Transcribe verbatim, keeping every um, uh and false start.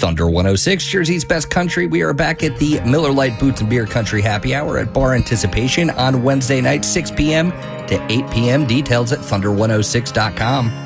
Thunder one oh six, Jersey's best country. We are back at the Miller Lite Boots and Beer Country Happy Hour at Bar Anticipation on Wednesday night, six p.m. to eight p.m. Details at thunder one oh six dot com.